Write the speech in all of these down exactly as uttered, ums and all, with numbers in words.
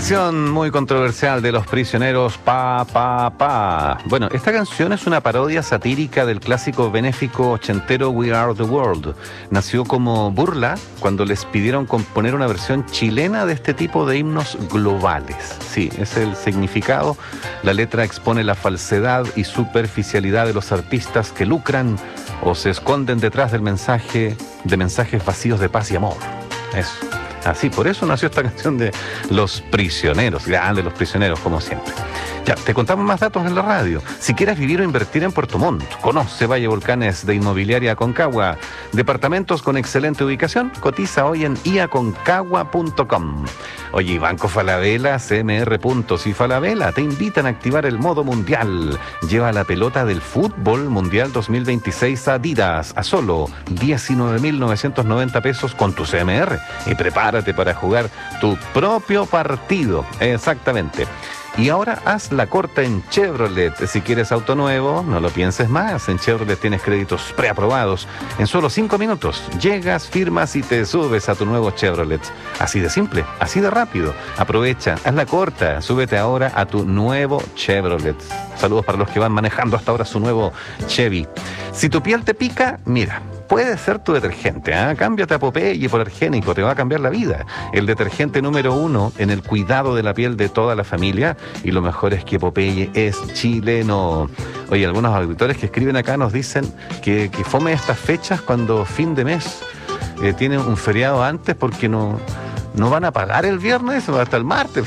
Canción muy controversial de Los Prisioneros, Pa, Pa, Pa. Bueno, esta canción es una parodia satírica del clásico benéfico ochentero We Are the World. Nació como burla cuando les pidieron componer una versión chilena de este tipo de himnos globales. Sí, es el significado. La letra expone la falsedad y superficialidad de los artistas que lucran o se esconden detrás del mensaje de mensajes vacíos de paz y amor. Eso. Así, por eso nació esta canción de Los Prisioneros, grande Los Prisioneros, como siempre. Ya, te contamos más datos en la radio. Si quieres vivir o invertir en Puerto Montt, conoce Valle Volcanes de Inmobiliaria Aconcagua. Departamentos con excelente ubicación, cotiza hoy en i a concagua punto com. Oye, Banco Falabella, C M R Puntos y Falabella te invitan a activar el modo mundial. Lleva la pelota del fútbol mundial dos mil veintiséis a Adidas a solo diecinueve mil novecientos noventa pesos con tu C M R. Y prepárate para jugar tu propio partido. Exactamente. Y ahora haz la corta en Chevrolet. Si quieres auto nuevo, no lo pienses más. En Chevrolet tienes créditos preaprobados. En solo cinco minutos llegas, firmas y te subes a tu nuevo Chevrolet. Así de simple, así de rápido. Aprovecha, haz la corta. Súbete ahora a tu nuevo Chevrolet. Saludos para los que van manejando hasta ahora su nuevo Chevy. Si tu piel te pica, mira, puede ser tu detergente, ¿eh? Cámbiate a Popeye por Argénico, te va a cambiar la vida. El detergente número uno en el cuidado de la piel de toda la familia, y lo mejor es que Popeye es chileno. Oye, algunos auditores que escriben acá nos dicen que, que fome estas fechas cuando fin de mes eh, tienen un feriado antes porque no... no van a pagar el viernes hasta el martes.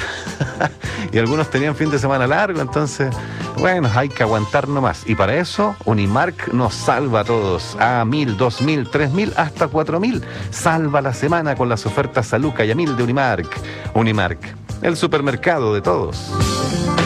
Y algunos tenían fin de semana largo, entonces, bueno, hay que aguantar nomás. Y para eso, Unimark nos salva a todos. A mil, dos mil, tres mil, hasta cuatro mil. Salva la semana con las ofertas a Luca y a mil de Unimark. Unimark, el supermercado de todos.